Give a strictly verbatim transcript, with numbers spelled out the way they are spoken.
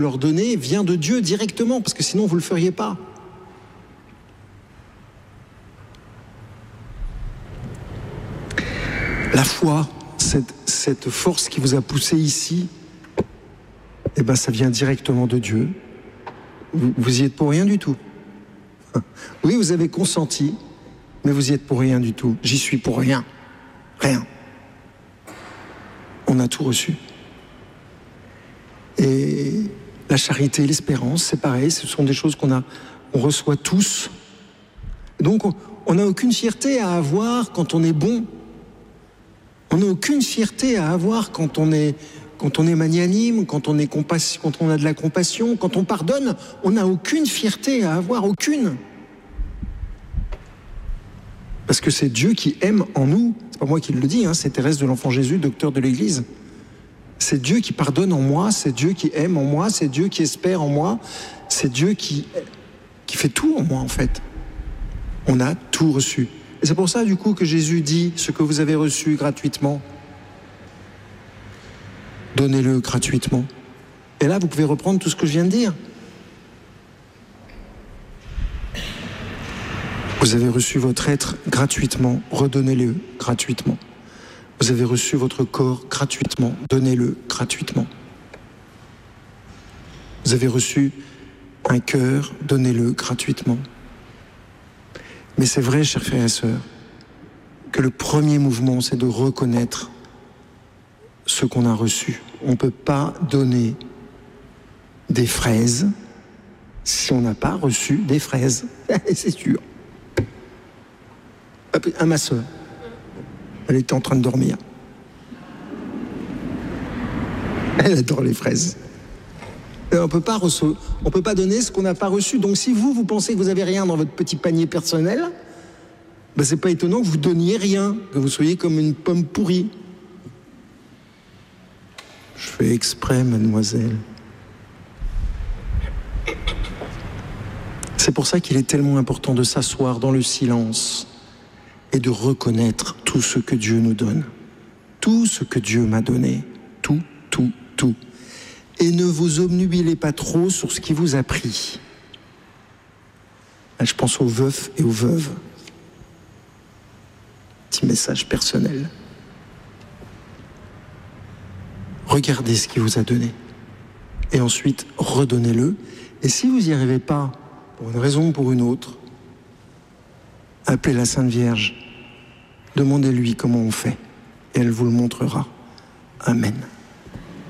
leur donnez vient de Dieu directement, parce que sinon vous ne le feriez pas. La foi, cette, cette force qui vous a poussé ici, eh ben, ça vient directement de Dieu. Vous, vous y êtes pour rien du tout. Oui, vous avez consenti, mais vous y êtes pour rien du tout. J'y suis pour rien. Rien. On a tout reçu. Et la charité, l'espérance, c'est pareil, ce sont des choses qu'on a, on reçoit tous. Donc, on n'a aucune fierté à avoir quand on est bon. On n'a aucune fierté à avoir quand on est, quand on est magnanime, quand on est compass, quand on a de la compassion, quand on pardonne. On n'a aucune fierté à avoir, aucune. Parce que c'est Dieu qui aime en nous. C'est pas moi qui le dis, hein, c'est Thérèse de l'Enfant Jésus, docteur de l'Église. C'est Dieu qui pardonne en moi, c'est Dieu qui aime en moi, c'est Dieu qui espère en moi, c'est Dieu qui, qui fait tout en moi, en fait. On a tout reçu. Et c'est pour ça, du coup, que Jésus dit, ce que vous avez reçu gratuitement, donnez-le gratuitement. Et là, vous pouvez reprendre tout ce que je viens de dire. Vous avez reçu votre être gratuitement, redonnez-le gratuitement. Vous avez reçu votre corps gratuitement, donnez-le gratuitement. Vous avez reçu un cœur, donnez-le gratuitement. Mais c'est vrai, chers frères et sœurs, que le premier mouvement, c'est de reconnaître ce qu'on a reçu. On ne peut pas donner des fraises si on n'a pas reçu des fraises. C'est sûr. Un masseur. Elle était en train de dormir. Elle adore les fraises. Et on peut pas recevoir, on peut pas donner ce qu'on n'a pas reçu. Donc si vous, vous pensez que vous avez rien dans votre petit panier personnel, ben c'est pas étonnant que vous donniez rien, que vous soyez comme une pomme pourrie. Je fais exprès, mademoiselle. C'est pour ça qu'il est tellement important de s'asseoir dans le silence et de reconnaître tout ce que Dieu nous donne. Tout ce que Dieu m'a donné. Tout, tout, tout. Et ne vous obnubilez pas trop sur ce qui vous a pris. Là, je pense aux veufs et aux veuves. Petit message personnel. Regardez ce qu'il vous a donné. Et ensuite, redonnez-le. Et si vous n'y arrivez pas, pour une raison ou pour une autre, appelez la Sainte Vierge. Demandez-lui comment on fait. Et elle vous le montrera. Amen.